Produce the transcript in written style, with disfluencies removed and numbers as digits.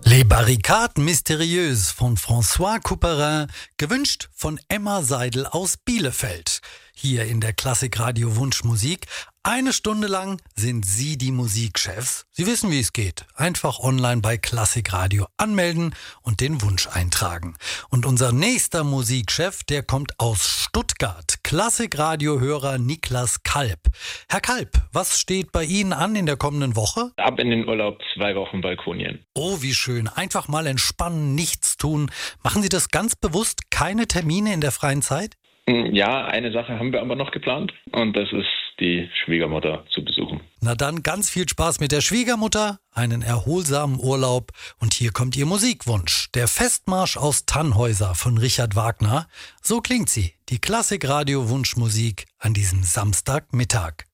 Les Barricades Mystérieuses von François Couperin, gewünscht von Emma Seidel aus Bielefeld. Hier in der Klassikradio Wunschmusik. Eine Stunde lang sind Sie die Musikchefs. Sie wissen, wie es geht. Einfach online bei Klassikradio anmelden und den Wunsch eintragen. Und unser nächster Musikchef, der kommt aus Stuttgart. Klassikradio-Hörer Niklas Kalb. Herr Kalb, was steht bei Ihnen an in der kommenden Woche? Ab in den Urlaub 2 Wochen Balkonien. Oh, wie schön. Einfach mal entspannen, nichts tun. Machen Sie das ganz bewusst? Keine Termine in der freien Zeit? Ja, eine Sache haben wir aber noch geplant und das ist die Schwiegermutter zu besuchen. Na dann ganz viel Spaß mit der Schwiegermutter, einen erholsamen Urlaub und hier kommt Ihr Musikwunsch. Der Festmarsch aus Tannhäuser von Richard Wagner. So klingt sie, die Klassikradio Wunschmusik an diesem Samstagmittag.